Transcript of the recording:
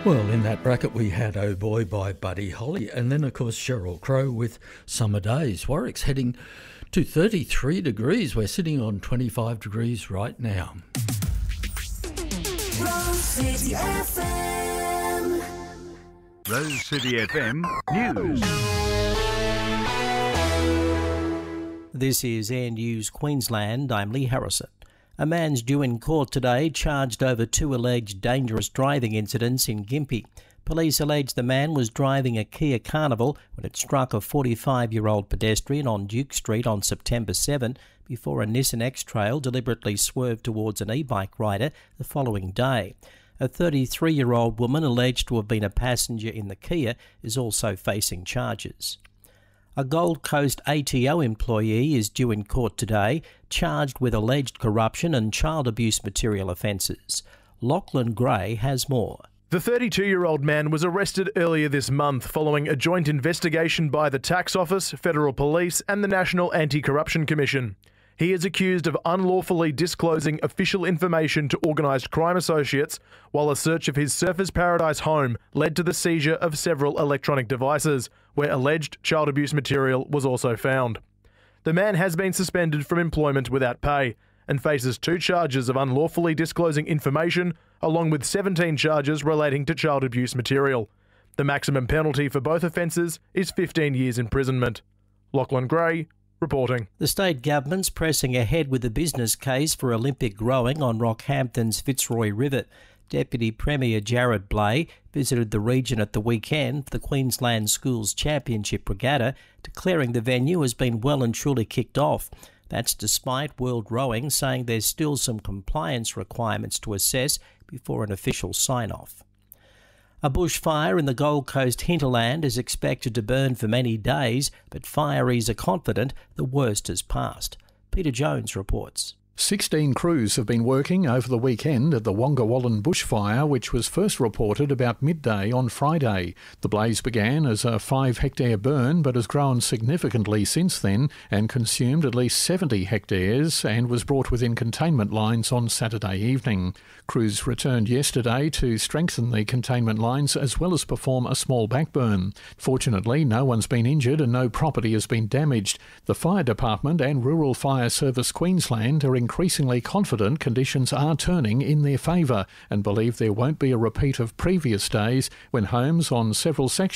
Well, in that bracket we had Oh Boy by Buddy Holly, and then of course Sheryl Crow with Summer Days. Warwick's heading to 33 degrees. We're sitting on 25 degrees right now. Rose City FM. Rose City FM News. This is Air News Queensland. I'm Lee Harrison. A man's due in court today charged over two alleged dangerous driving incidents in Gympie. Police allege the man was driving a Kia Carnival when it struck a 45-year-old pedestrian on Duke Street on September 7 before a Nissan X-Trail deliberately swerved towards an e-bike rider the following day. A 33-year-old woman alleged to have been a passenger in the Kia is also facing charges. A Gold Coast ATO employee is due in court today, charged with alleged corruption and child abuse material offences. Lachlan Gray has more. The 32-year-old man was arrested earlier this month following a joint investigation by the Tax Office, Federal Police and the National Anti-Corruption Commission. He is accused of unlawfully disclosing official information to organised crime associates, while a search of his Surfers Paradise home led to the seizure of several electronic devices, where alleged child abuse material was also found. The man has been suspended from employment without pay and faces 2 charges of unlawfully disclosing information, along with 17 charges relating to child abuse material. The maximum penalty for both offences is 15 years imprisonment. Lachlan Gray reporting. The state government's pressing ahead with the business case for Olympic rowing on Rockhampton's Fitzroy River. Deputy Premier Jared Blay visited the region at the weekend for the Queensland Schools Championship Regatta, declaring the venue has been well and truly kicked off. That's despite World Rowing saying there's still some compliance requirements to assess before an official sign-off. A bushfire in the Gold Coast hinterland is expected to burn for many days, but fireys are confident the worst has passed. Peter Jones reports. 16 crews have been working over the weekend at the Wongawallan bushfire, which was first reported about midday on Friday. The blaze began as a 5-hectare burn, but has grown significantly since then and consumed at least 70 hectares and was brought within containment lines on Saturday evening. Crews returned yesterday to strengthen the containment lines as well as perform a small backburn. Fortunately, no one's been injured and no property has been damaged. The Fire Department and Rural Fire Service Queensland are increasingly confident conditions are turning in their favour and believe there won't be a repeat of previous days when homes on several sections